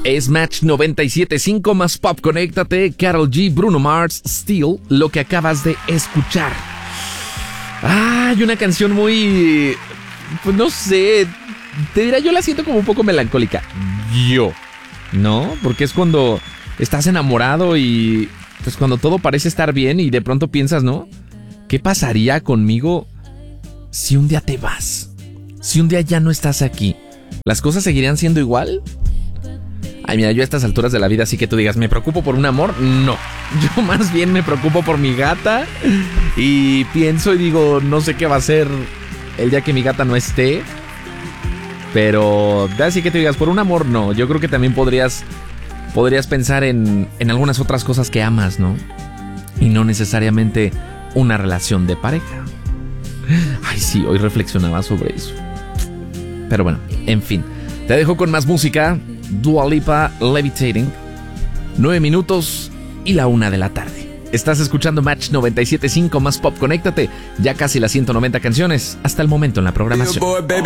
Es Match 97.5 más pop. Conéctate. Karol G, Bruno Mars, Still, lo que acabas de escuchar. Hay una canción muy... Pues no sé, te dirá, yo la siento como un poco melancólica. ¿No? Porque es cuando estás enamorado y pues cuando todo parece estar bien y de pronto piensas, ¿no? ¿Qué pasaría conmigo si un día te vas? Si un día ya no estás aquí, ¿las cosas seguirían siendo igual? Ay, mira, yo a estas alturas de la vida, así que tú digas, ¿me preocupo por un amor? No, yo más bien me preocupo por mi gata y pienso y digo, no sé qué va a ser el día que mi gata no esté. Pero así que te digas, por un amor no. Yo creo que también podrías pensar en algunas otras cosas que amas, ¿no? Y no necesariamente una relación de pareja. Ay, sí, hoy reflexionaba sobre eso. Pero bueno, en fin, te dejo con más música. Dua Lipa, Levitating. 9 minutos y la 1 de la tarde. Estás escuchando Match 97.5 más pop. Conéctate. Ya casi las 190 canciones hasta el momento en la programación.